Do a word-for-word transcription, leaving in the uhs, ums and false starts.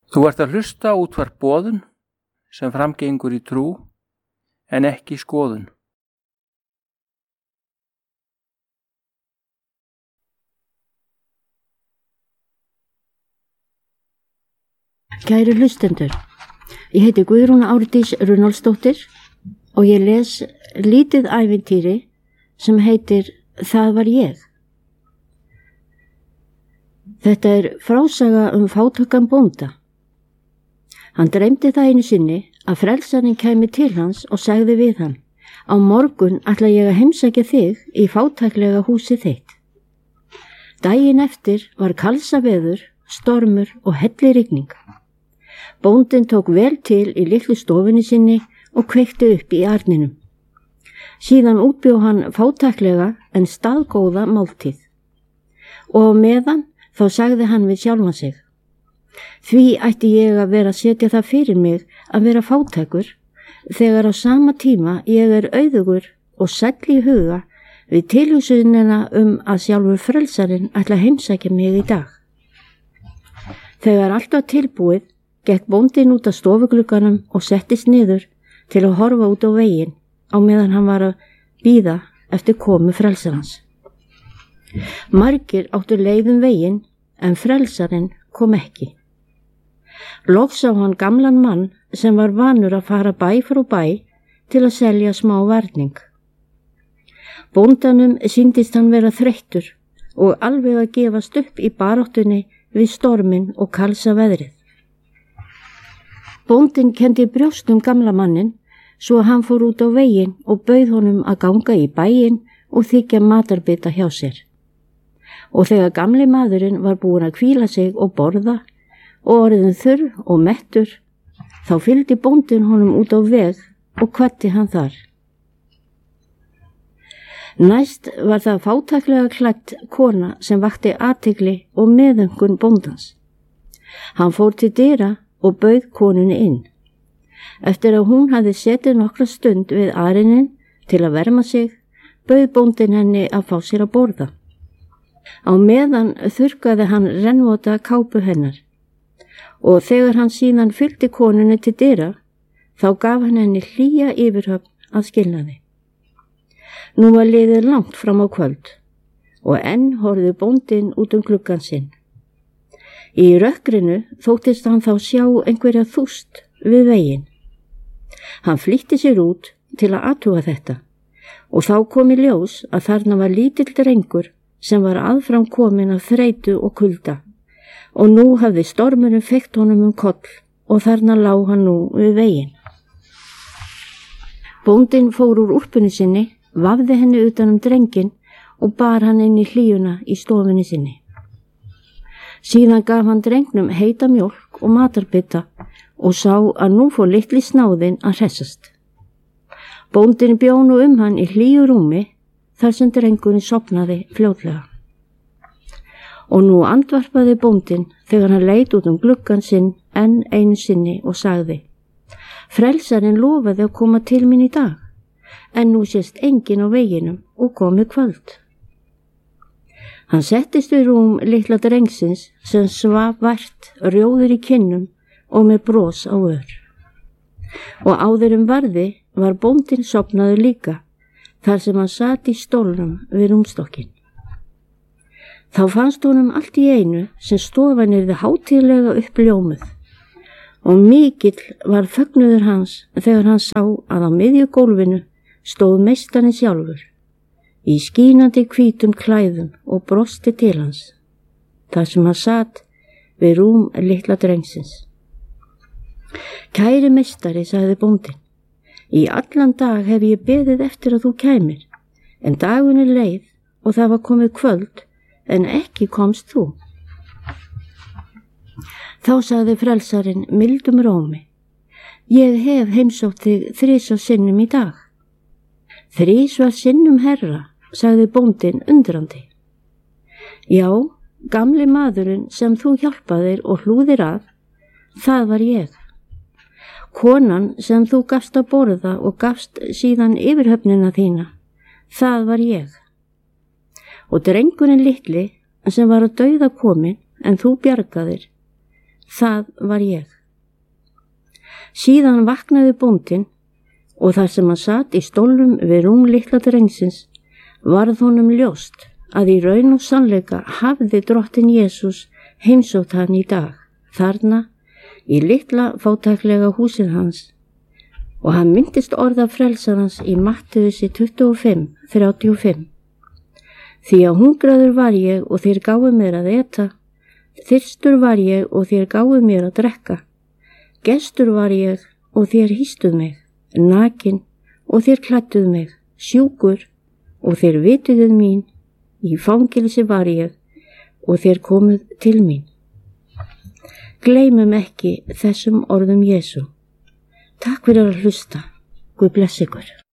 Þú ert að hlusta útvarp boðun sem framgengur í trú en ekki skoðun. Kæru hlustendur, ég heiti Guðrún Árdís Runólfsdóttir og ég les lítið ævintýri sem heitir Það var ég. Þetta er frásaga um fátækan bónda. Hann dreymdi það einu sinni að frelsarinn kæmi til hans og sagði við hann: á morgun ætla ég að heimsækja þig í fátæklega húsið þitt. Daginn eftir var kalsaveður, stormur og hellirigning. Bóndinn tók vel til í litlu stofunni sinni og kveikti upp í arninum. Síðan útbjó hann fátæklega en staðgóða máltíð. Og á meðan þá sagði hann við sjálfan sig: því ætti ég að vera að setja það fyrir mig að vera fátækur, þegar á sama tíma ég er auðugur og sæll í huga við tilhugsunina um að sjálfur frelsarinn ætla að heimsækja mig í dag. Þegar allt var tilbúið, gekk bóndinn út af stofuglugganum og settist niður til að horfa út á veginn á meðan hann var að bíða eftir komu frelsarans. Margir áttu leið um veginn en frelsarinn kom ekki. Loks sá hann gamlan mann sem var vanur að fara bæ frá bæ til að selja smá varning. Bóndanum sýndist hann vera þreyttur og alveg að gefast upp í baráttunni við storminn og kalsa veðrið. Bóndinn kenndi brjóstum gamla mannin svo hann fór út á veginn og bauð honum að ganga í bæinn og þiggja matarbita hjá sér. Og þegar gamli maðurinn var búinn að hvíla sig og borða og orðin þurr og mettur, þá fylgdi bóndinn honum út á veg og kvaddi hann þar. Næst var það fátæklega klædd kona sem vakti athygli og meðaumkun bóndans. Hann fór til dyra og bauð konunni inn. Eftir að hún hafði setið nokkra stund við arinin til að verma sig, bauð bóndinn henni að fá sér að borða. Á meðan þurrkaði hann rennvota kápu hennar og þegar hann síðan fylgdi konunni til dyra, þá gaf hann henni hlýja yfirhöfn að skilnaði. Nú var liðið langt fram á kvöld og enn horfði bóndinn út um gluggann sinn. Í rökkrinu þóttist hann þá sjá einhverja þúst við veginn. Hann flýtti sér út til að athuga þetta og þá kom í ljós að þarna var lítill drengur sem var aðfram kominn af þreytu og kulda og nú hafði stormurinn feykt honum um koll og þarna lá hann nú við veginn. Bóndinn fór úr úlpunni sinni, vafði henni utan um drenginn og bar hann inn í hlýjuna í stofunni sinni. Síðan gaf hann drengnum heita mjólk og matarbita og sá að nú fór litli snáðinn að hressast. Bóndinn bjó nú um hann í hlýju rúmi þar sem drengurinn sofnaði fljótlega. Og nú andvarpaði bóndinn þegar hann leit út um gluggann sinn enn einu sinni og sagði: frelsarinn lofaði að koma til mín í dag, en nú sést enginn á veginum og komið kvöld. Hann settist við rúm litla drengsins sem svaf vært, rjóður í kinnum og með bros á ör. Og áður um varði var bóndinn sofnaður líka, þar sem hann sat í stólnum við rúmstokkinn. Þá fannst honum allt í einu sem stofan yrði hátíðlega uppljómuð og mikill var fögnuður hans þegar hann sá að á miðju gólfinu stóð meistarinn sjálfur í skínandi hvítum klæðum og brosti til hans, þar sem hann sat við rúm litla drengsins. Kæri meistari, sagði bóndinn, í allan dag hef ég beðið eftir að þú kæmir, en dagunni leið og það var komið kvöld, en ekki komst þú. Þá sagði frelsarinn mildum rómi: ég hef heimsótt þig þrisvar sinnum í dag. Þrisvar sinnum, herra, sagði bóndinn undrandi. Já, gamli maðurinn sem þú hjálpaðir og hlúðir að, það var ég. Konan sem þú gafst að borða og gafst síðan yfirhöfnina þína, það var ég. Og drengurinn litli sem var að dauða kominn en þú bjargaðir, það var ég. Síðan vaknaði bóndinn og þar sem hann sat í stólnum við rúm litla drengsins varð honum ljóst að í raun og sannleika hafði drottinn Jesús heimsótt hann í dag, þarna í litla fátæklega húsið hans, og hann myndist orða frelsarans í Mattheusi tuttugu og fimm þrjátíu og fimm. Því að hungraður var ég og þér gáfu mér að eta, þyrstur var ég og þér gáfu mér að drekka, gestur var ég og þér hýstuð mig, nakin og þér klædduð mig, sjúkur og þér vituðuð mín, í fangilsi var ég og þér komuð til mín. Gleymum ekki þessum orðum Jesú. Takk fyrir að hlusta. Guð bless ykkur.